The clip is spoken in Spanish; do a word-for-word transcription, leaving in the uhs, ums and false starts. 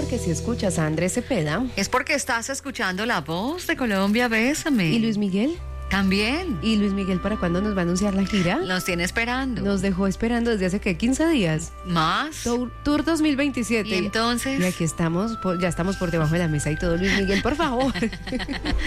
que si escuchas a Andrés Cepeda. Es porque estás escuchando La Voz de Colombia, Bésame. ¿Y Luis Miguel? También. ¿Y Luis Miguel para cuándo nos va a anunciar la gira? Nos tiene esperando. Nos dejó esperando desde hace, ¿qué? quince días. ¿Más? Tour, Tour dos mil veintisiete. ¿Y entonces? Y aquí estamos, por, ya estamos por debajo de la mesa y todo. Luis Miguel, por favor.